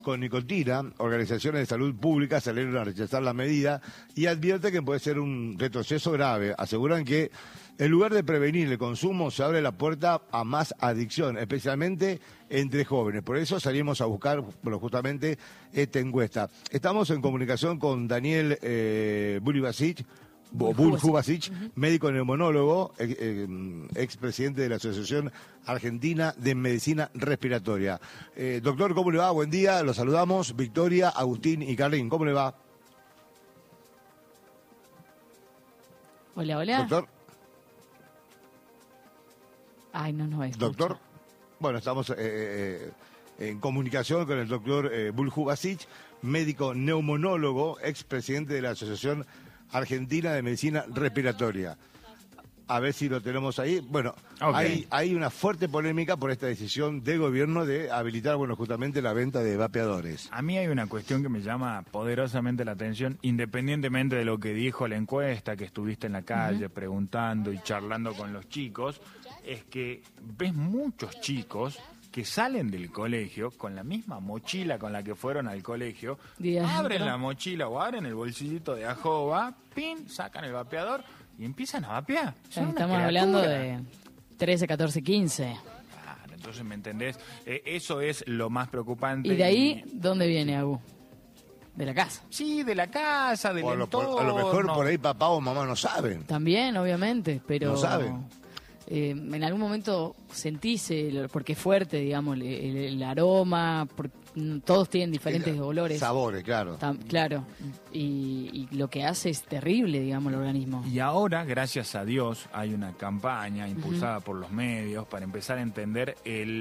con nicotina. Organizaciones de salud pública salieron a rechazar la medida y advierte que puede ser un retroceso grave. Aseguran que en lugar de prevenir el consumo se abre la puerta a más adicción, especialmente entre jóvenes. Por eso salimos a buscar justamente esta encuesta. Estamos en comunicación con Daniel Buljubasic, médico neumonólogo, expresidente de la Asociación Argentina de Medicina Respiratoria. Doctor, ¿cómo le va? Buen día, los saludamos. Victoria, Agustín y Carlín, ¿cómo le va? Hola, hola. Doctor. Ay, no nos escucha. Doctor. Bueno, estamos en comunicación con el doctor Buljubasic, médico neumonólogo, expresidente de la Asociación Argentina de Medicina Respiratoria. A ver si lo tenemos ahí. Bueno, okay. hay una fuerte polémica por esta decisión del gobierno de habilitar, justamente la venta de vapeadores. A mí hay una cuestión que me llama poderosamente la atención, independientemente de lo que dijo la encuesta, que estuviste en la calle preguntando y charlando con los chicos, es que ves muchos chicos que salen del colegio con la misma mochila con la que fueron al colegio, abren la mochila o abren el bolsillito de ajoba, pin, sacan el vapeador y empiezan a vapear. Estamos hablando de 13, 14, 15. Claro, entonces, ¿me entendés? Eso es lo más preocupante. ¿Y de ahí dónde viene, Agu? ¿De la casa? Sí, de la casa, del entorno. A lo mejor por ahí papá o mamá no saben. También, obviamente, pero... No saben. En algún momento sentís, porque es fuerte, digamos, el aroma, todos tienen diferentes olores. Sabores, claro. Claro, y lo que hace es terrible, digamos, el organismo. Y ahora, gracias a Dios, hay una campaña impulsada por los medios para empezar a entender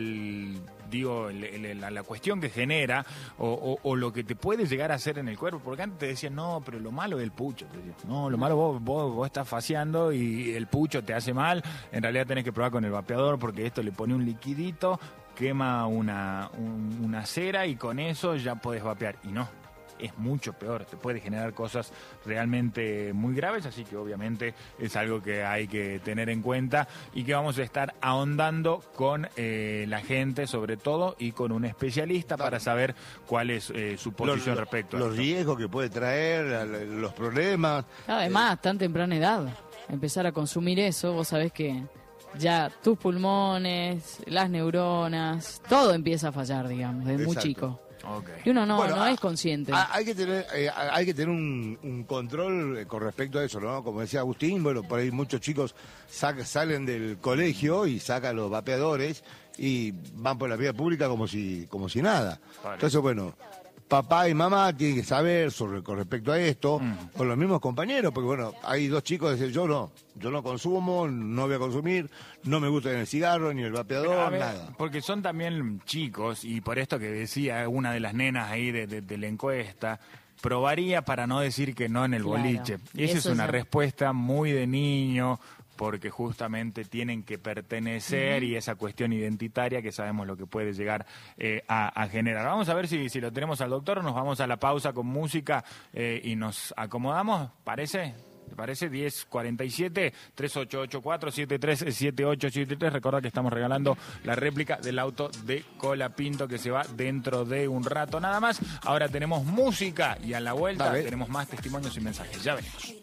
la cuestión que genera o lo que te puede llegar a hacer en el cuerpo, porque antes te decían, no, pero lo malo es el pucho, te decían, no, lo malo vos estás faciando y el pucho te hace mal, en realidad tenés que probar con el vapeador porque esto le pone un liquidito, quema una cera y con eso ya podés vapear, y no. Es mucho peor, te puede generar cosas realmente muy graves, así que obviamente es algo que hay que tener en cuenta y que vamos a estar ahondando con la gente sobre todo y con un especialista para saber cuál es su posición respecto a los riesgos que puede traer, los problemas. Además, tan temprana edad, empezar a consumir eso, vos sabés que ya tus pulmones, las neuronas, todo empieza a fallar, digamos, desde muy chico. Okay. Y uno no es consciente. Hay que tener un control con respecto a eso, ¿no? Como decía Agustín, por ahí muchos chicos salen del colegio y sacan los vapeadores y van por la vía pública como si nada. Vale. Entonces, papá y mamá tienen que saber con respecto a esto, con los mismos compañeros, porque hay dos chicos que dicen, yo no consumo, no voy a consumir, no me gusta ni el cigarro, ni el vapeador, nada. Porque son también chicos, y por esto que decía una de las nenas ahí de la encuesta, probaría para no decir que no en el boliche. Y esa es una respuesta muy de niño, porque justamente tienen que pertenecer y esa cuestión identitaria que sabemos lo que puede llegar a generar. Vamos a ver si lo tenemos al doctor, nos vamos a la pausa con música y nos acomodamos, ¿parece? ¿Te parece? 10:47, 3884-737873. Recuerda que estamos regalando la réplica del auto de Colapinto que se va dentro de un rato nada más. Ahora tenemos música y a la vuelta tenemos más testimonios y mensajes. Ya venimos.